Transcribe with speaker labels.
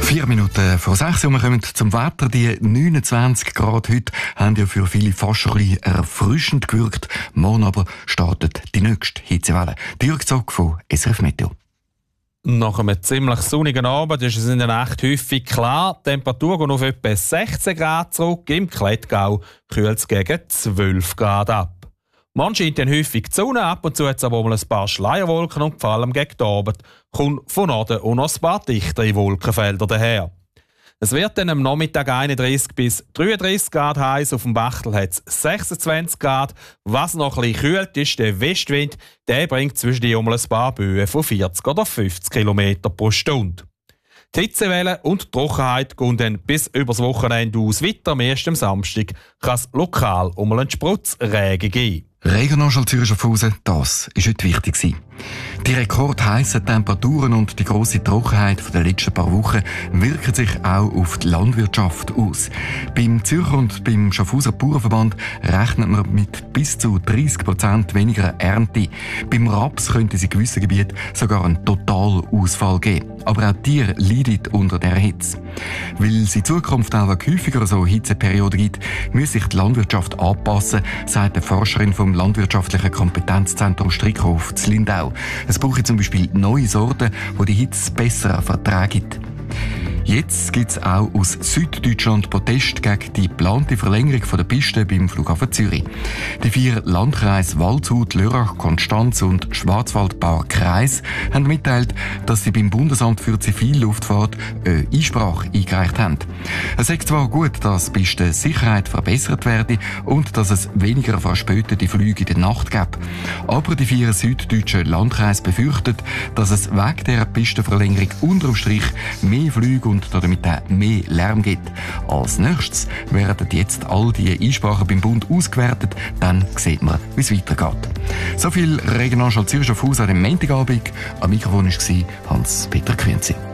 Speaker 1: 4 Minuten vor 6 Uhr. Wir kommen zum Wetter. Die 29 Grad heute haben ja für viele fast schon ein bisschen erfrischend gewirkt. Morgen aber startet die nächste Hitzewelle. Dirk Zock von SRF Meteo.
Speaker 2: Nach einem ziemlich sonnigen Abend ist es in der Nacht häufig klar. Die Temperatur geht auf etwa 16 Grad zurück. Im Klettgau kühlt es gegen 12 Grad ab. Morgen scheint dann häufig die Sonne, ab und zu hat es aber mal ein paar Schleierwolken und vor allem gegen den Abend kommt von Norden auch noch ein paar dichtere Wolkenfelder daher. Es wird dann am Nachmittag 31 bis 33 Grad heiß. Auf dem Bachtel hat es 26 Grad. Was noch ein bisschen kühlt ist, der Westwind, der bringt zwischen die um ein paar Böen von 40 oder 50 km pro Stunde. Die Hitzewelle und die Trockenheit gehen dann bis übers Wochenende aus. Weiter am ersten Samstag kann es lokal um einen Spritzregen geben.
Speaker 1: Regionalschau Zürich Schaffhausen, das war heute wichtig. Die rekordheissen Temperaturen und die grosse Trockenheit der letzten paar Wochen wirken sich auch auf die Landwirtschaft aus. Beim Zürcher und beim Schaffhauser Bauernverband rechnet man mit bis zu 30% weniger Ernte. Beim Raps könnte es in gewissen Gebieten sogar einen Totalausfall geben. Aber auch die Tiere leiden unter der Hitze. Weil es in Zukunft auch häufiger so Hitzeperioden gibt, muss sich die Landwirtschaft anpassen, sagt eine Forscherin vom Landwirtschaftlichen Kompetenzzentrum Strickhof zu Lindau. Es braucht zum Beispiel neue Sorten, die die Hitze besser vertragen. Jetzt gibt es auch aus Süddeutschland Protest gegen die geplante Verlängerung der Piste beim Flughafen Zürich. Die 4 Landkreise Waldshut, Lörrach, Konstanz und Schwarzwald-Baar-Kreis haben mitteilt, dass sie beim Bundesamt für Zivilluftfahrt eine Einsprache eingereicht haben. Es ist zwar gut, dass die Pistensicherheit verbessert werde und dass es weniger verspätete Flüge in der Nacht gibt. Aber die 4 süddeutschen Landkreise befürchten, dass es wegen der Pistenverlängerung unterm Strich mehr Flüge und damit auch mehr Lärm gibt. Als nächstes werden jetzt all die Einsprachen beim Bund ausgewertet, dann sieht man, wie es weitergeht. So viel Regionalschau Zürich Schaffhausen an dem Montagabend. Am Mikrofon war Hans-Peter Quenzi.